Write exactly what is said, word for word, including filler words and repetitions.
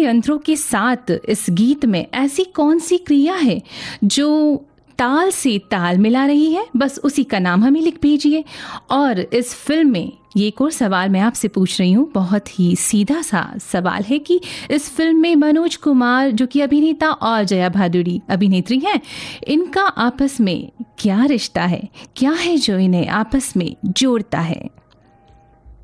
यंत्रों के साथ इस गीत में ऐसी कौन सी क्रिया है जो ताल से ताल मिला रही है? बस उसी का नाम हमें लिख भेजिए। और इस फिल्म में ये एक और सवाल मैं आपसे पूछ रही हूँ, बहुत ही सीधा सा सवाल है कि इस फिल्म में मनोज कुमार जो कि अभिनेता और जया भादुड़ी अभिनेत्री हैं, इनका आपस में क्या रिश्ता है? क्या है जो इन्हें आपस में जोड़ता है?